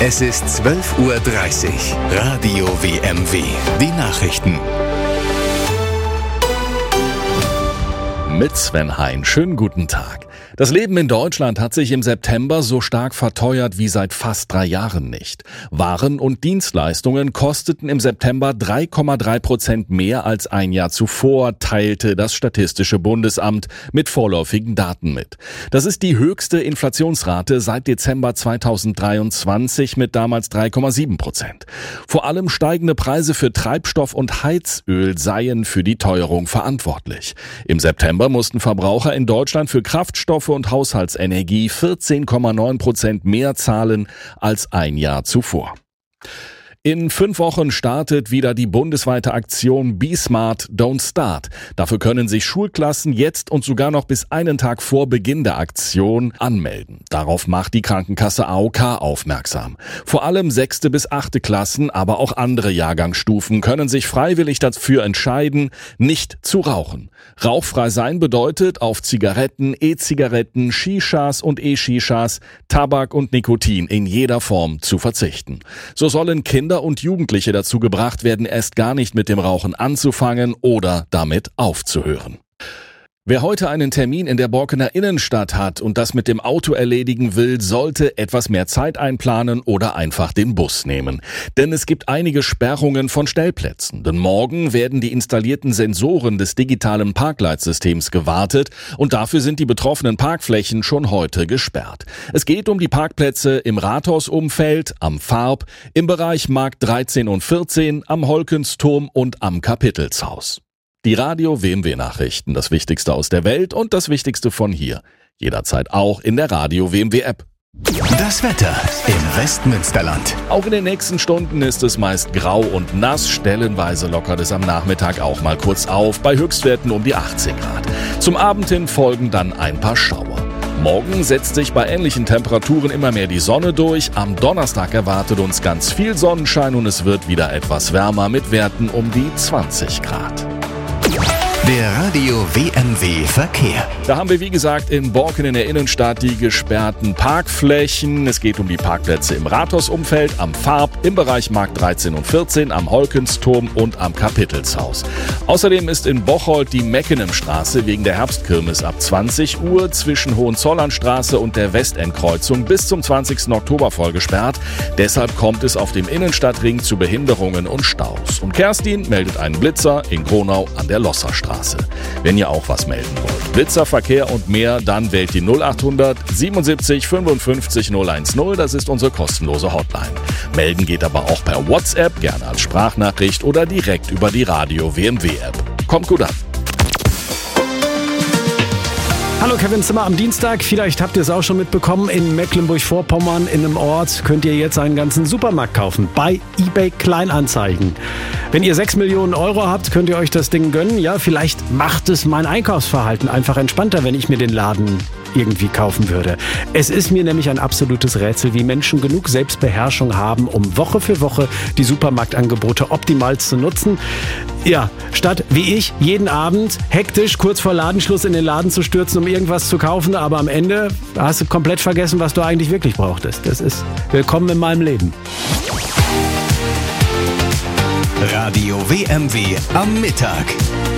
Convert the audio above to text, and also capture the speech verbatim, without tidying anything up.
Es ist zwölf Uhr dreißig. Radio W M W. Die Nachrichten. Mit Sven Hein. Schönen guten Tag. Das Leben in Deutschland hat sich im September so stark verteuert wie seit fast drei Jahren nicht. Waren und Dienstleistungen kosteten im September drei Komma drei Prozent mehr als ein Jahr zuvor, teilte das Statistische Bundesamt mit vorläufigen Daten mit. Das ist die höchste Inflationsrate seit Dezember zweitausenddreiundzwanzig mit damals drei Komma sieben Prozent. Vor allem steigende Preise für Treibstoff und Heizöl seien für die Teuerung verantwortlich. Im September mussten Verbraucher in Deutschland für Kraftstoffe und Haushaltsenergie vierzehn Komma neun Prozent mehr zahlen als ein Jahr zuvor. In fünf Wochen startet wieder die bundesweite Aktion Be Smart, Don't Start. Dafür können sich Schulklassen jetzt und sogar noch bis einen Tag vor Beginn der Aktion anmelden. Darauf macht die Krankenkasse A O K aufmerksam. Vor allem sechste bis achte Klassen, aber auch andere Jahrgangsstufen können sich freiwillig dafür entscheiden, nicht zu rauchen. Rauchfrei sein bedeutet, auf Zigaretten, E-Zigaretten, Shishas und E-Shishas, Tabak und Nikotin in jeder Form zu verzichten. So sollen Kinder und Jugendliche dazu gebracht werden, erst gar nicht mit dem Rauchen anzufangen oder damit aufzuhören. Wer heute einen Termin in der Borkener Innenstadt hat und das mit dem Auto erledigen will, sollte etwas mehr Zeit einplanen oder einfach den Bus nehmen. Denn es gibt einige Sperrungen von Stellplätzen. Denn morgen werden die installierten Sensoren des digitalen Parkleitsystems gewartet und dafür sind die betroffenen Parkflächen schon heute gesperrt. Es geht um die Parkplätze im Rathausumfeld, am Farb, im Bereich Markt dreizehn und vierzehn, am Holkensturm und am Kapitelshaus. Die Radio W M W Nachrichten, das Wichtigste aus der Welt und das Wichtigste von hier. Jederzeit auch in der Radio W M W App. Das Wetter im Westmünsterland. Auch in den nächsten Stunden ist es meist grau und nass. Stellenweise lockert es am Nachmittag auch mal kurz auf, bei Höchstwerten um die achtzehn Grad. Zum Abend hin folgen dann ein paar Schauer. Morgen setzt sich bei ähnlichen Temperaturen immer mehr die Sonne durch. Am Donnerstag erwartet uns ganz viel Sonnenschein und es wird wieder etwas wärmer mit Werten um die zwanzig Grad. Der Radio W M W Verkehr. Da haben wir wie gesagt in Borken in der Innenstadt die gesperrten Parkflächen. Es geht um die Parkplätze im Rathausumfeld, am Farb, im Bereich Markt dreizehn und vierzehn, am Holkensturm und am Kapitelshaus. Außerdem ist in Bocholt die Meckenemstraße wegen der Herbstkirmes ab zwanzig Uhr zwischen Hohenzollernstraße und der Westendkreuzung bis zum zwanzigsten Oktober voll gesperrt. Deshalb kommt es auf dem Innenstadtring zu Behinderungen und Staus. Und Kerstin meldet einen Blitzer in Gronau an der Losserstraße. Wenn ihr auch was melden wollt. Blitzer, Verkehr und mehr, dann wählt die null achthundert siebenundsiebzig fünfundfünfzig null eins null. Das ist unsere kostenlose Hotline. Melden geht aber auch per WhatsApp, gerne als Sprachnachricht oder direkt über die Radio W M W App. Kommt gut an. Hallo, Kevin Zimmer am Dienstag. Vielleicht habt ihr es auch schon mitbekommen. In Mecklenburg-Vorpommern in einem Ort könnt ihr jetzt einen ganzen Supermarkt kaufen. Bei eBay Kleinanzeigen. Wenn ihr sechs Millionen Euro habt, könnt ihr euch das Ding gönnen. Ja, vielleicht macht es mein Einkaufsverhalten einfach entspannter, wenn ich mir den Laden irgendwie kaufen würde. Es ist mir nämlich ein absolutes Rätsel, wie Menschen genug Selbstbeherrschung haben, um Woche für Woche die Supermarktangebote optimal zu nutzen. Ja, statt wie ich jeden Abend hektisch kurz vor Ladenschluss in den Laden zu stürzen, um irgendwas zu kaufen, aber am Ende hast du komplett vergessen, was du eigentlich wirklich brauchtest. Das ist willkommen in meinem Leben. Radio W M W am Mittag.